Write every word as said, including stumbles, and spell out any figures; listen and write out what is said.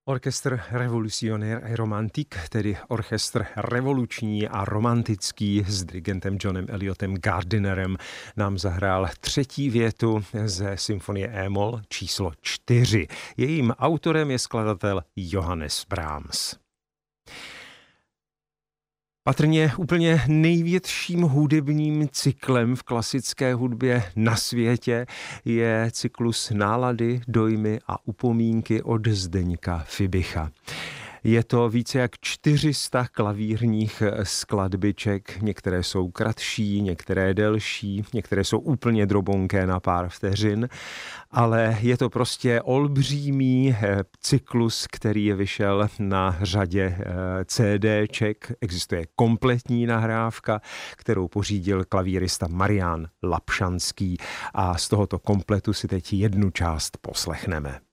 Orchestr Révolutionnaire et Romantique, tedy orchestr revoluční a romantický s dirigentem Johnem Eliotem Gardinerem, nám zahrál třetí větu ze symfonie E-moll číslo čtyři. Jejím autorem je skladatel Johannes Brahms. Patrně úplně největším hudebním cyklem v klasické hudbě na světě je cyklus Nálady, dojmy a upomínky od Zdeňka Fibicha. Je to více jak čtyři sta klavírních skladbiček, některé jsou kratší, některé delší, některé jsou úplně drobonké na pár vteřin, ale je to prostě olbřímý cyklus, který vyšel na řadě CDček. Existuje kompletní nahrávka, kterou pořídil klavírista Marián Lapšanský a z tohoto kompletu si teď jednu část poslechneme.